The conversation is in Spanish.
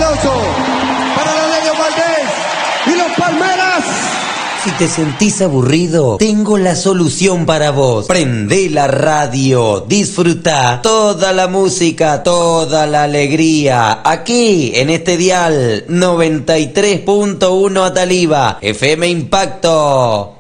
aplauso para los Lelio Valdés y los Palmeras. Si te sentís aburrido, tengo la solución para vos. Prendé la radio, disfruta toda la música, toda la alegría. Aquí, en este dial 93.1 Ataliva, FM Impacto.